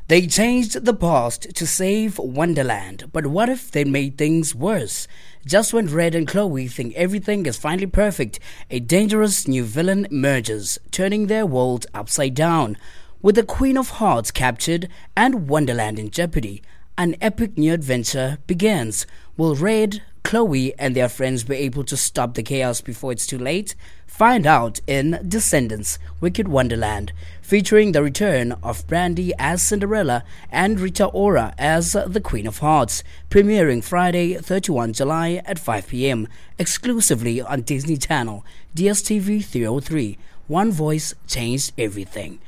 They changed the past to save Wonderland, but what if they made things worse? Just when Red and Chloe think everything is finally perfect, a dangerous new villain emerges, turning their world upside down. With the Queen of Hearts captured and Wonderland in jeopardy, an epic new adventure begins. Will Red, Chloe, and their friends be able to stop the chaos before it's too late? Find out in Descendants, Wicked Wonderland, featuring the return of Brandy as Cinderella and Rita Ora as the Queen of Hearts, premiering Friday, 31 July at 5 p.m., exclusively on Disney Channel, DSTV 303. One voice changed everything.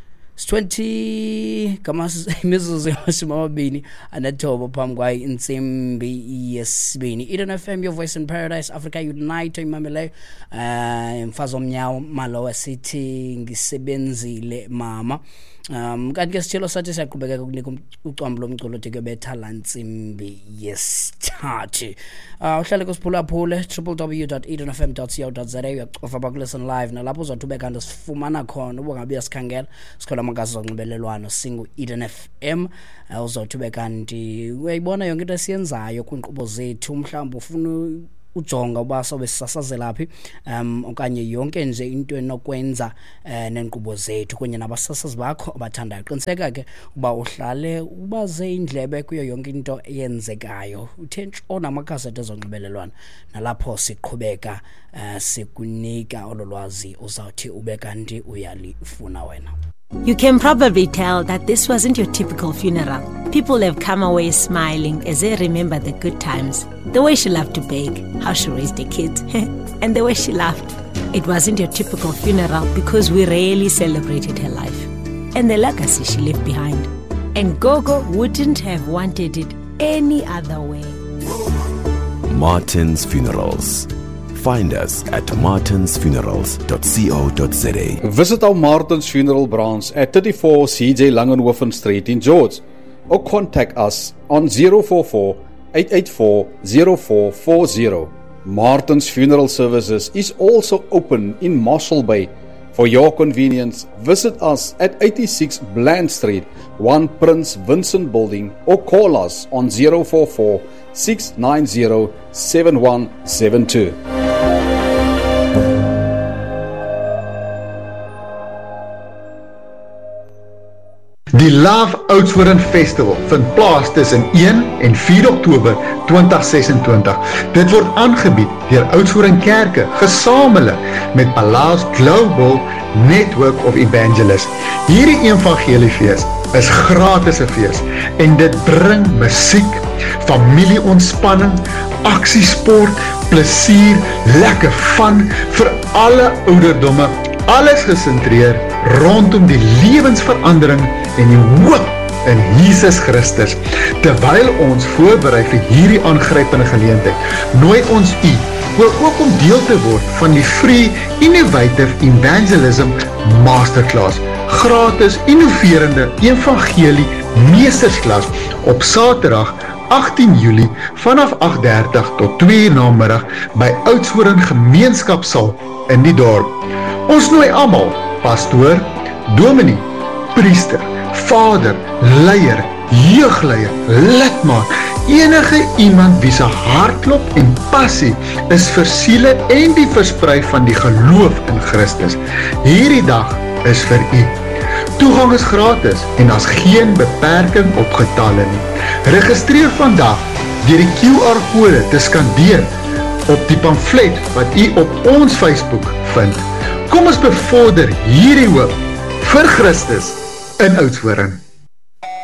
20 mizuzu yamashumi anathoba phambi kwayo insimbi yesibini. Eden FM, your voice in paradise, Africa Unite, imameleyo mfazi omnyawo malo wasithi ngisebenzile mama. Kanti ke sitshelo sathi siyaqhubeka ukunika ucwambu lomculo tikebetha la nsimbi yesithathu. Uhlale kusiphulaphule www.edenfm.co.za uyacofa bakulisten live nalapho uzothubeka ndisifumana khona ubungabe uyasikhangela sikhola amagazi zonxibelelwano singu Eden FM. Uzothubeka kanti uyayibona yonke into esiyenzayo kwinkqubo zethu, mhlawumbe ufuna ujonga uba sobe sisasazela phi okanye yonke nje into enokwenza nenkqubo zethu kunye nabasasazi bakho abathandayo. Qiniseka ke uba uhlale ubaze indlebe kuyo yonke into eyenzekayo, uthe ntshona amakhasete ezonxibelelwano nalapho siqhubeka sikunika ololwazi uzawuthi ube kanti uyalifuna wena. You can probably tell that this wasn't your typical funeral. People have come away smiling as they remember the good times. The way she loved to bake, how she raised her kids, and the way she laughed. It wasn't your typical funeral because we rarely celebrated her life and the legacy she left behind. And Gogo wouldn't have wanted it any other way. Martin's Funerals. Find us at martinsfunerals.co.za. Visit our Martin's Funeral branch at 34 CJ Langenhoven Street in George, or contact us on 044-884-0440. Martin's Funeral Services is also open in Marshall Bay. For your convenience, visit us at 86 Bland Street, 1 Prince Vincent Building, or call us on 044-690-7172. Die Love Oudtshoorn Festival vind plaas tussen 1 en 4 Oktober 2026. Dit word aangebied deur Oudtshoorn Kerke, gesamentlik met Palaus Global Network of Evangelists. Hierdie evangeliefees is gratis 'n fees en dit bring musiek, familieontspanning, aksiesport, plesier, lekker fun vir alle ouderdomme. Alles gesentreer rondom die lewensverandering en die hoop in Jesus Christus. Terwyl ons voorberei vir hierdie aangrypende geleentheid, nooi ons u ook om deel te word van die Free Innovative Evangelism Masterclass, gratis innoverende evangelie meestersklas op Saterdag 18 Julie vanaf 8:30 tot 2 namiddag by Oudtshoorn Gemeenskapsaal in die dorp. Ons nooi almal, pastoor, dominee, priester, vader, leier, jeugleier, lidmaat, enige iemand wie se hartklop en passie is vir siele en die versprei van die geloof in Christus. Hierdie dag is vir u. Toegang is gratis en daar's geen beperking op getalle nie. Registreer vandag deur die QR-kode te skandeer op die pamflet wat u op ons Facebook vind. Kom ons bevorder hierdie hoop vir Christus in Oudtshoorn.